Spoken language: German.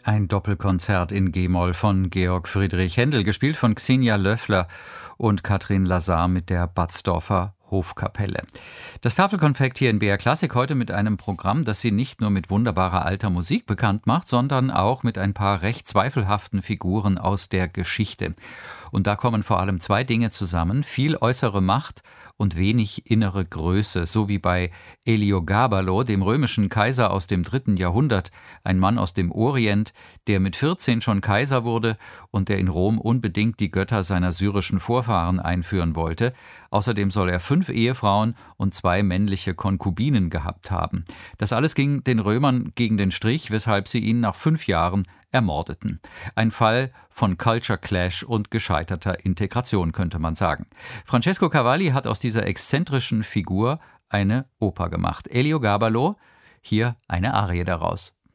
Ein Doppelkonzert in G-Moll von Georg Friedrich Händel, gespielt von Xenia Löffler und Katrin Lazar mit der Batzdorfer Hofkapelle. Das Tafelkonfekt hier in BR Klassik heute mit einem Programm, das Sie nicht nur mit wunderbarer alter Musik bekannt macht, sondern auch mit ein paar recht zweifelhaften Figuren aus der Geschichte. Und da kommen vor allem zwei Dinge zusammen: viel äußere Macht und wenig innere Größe, so wie bei Heliogabalo, dem römischen Kaiser aus dem 3. Jahrhundert, ein Mann aus dem Orient, der mit 14 schon Kaiser wurde und der in Rom unbedingt die Götter seiner syrischen Vorfahren einführen wollte. Außerdem soll er 5 Ehefrauen und 2 männliche Konkubinen gehabt haben. Das alles ging den Römern gegen den Strich, weshalb sie ihn nach 5 Jahren ermordeten. Ein Fall von Culture Clash und gescheiterter Integration, könnte man sagen. Francesco Cavalli hat aus dieser exzentrischen Figur eine Oper gemacht. Heliogabalo, hier eine Arie daraus.